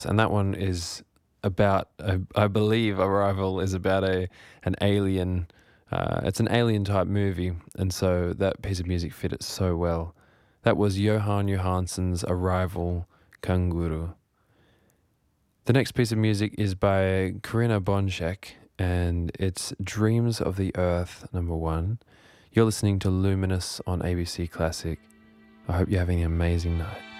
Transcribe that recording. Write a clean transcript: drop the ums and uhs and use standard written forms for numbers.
and that one is about I believe Arrival is about a an alien. It's an alien type movie, and so that piece of music fit it so well. That was Johan Johansson's Arrival Kanguru. The next piece of music is by Corinna Bonchek, and it's Dreams of the Earth, number one. You're listening to Luminous on ABC Classic. I hope you're having an amazing night.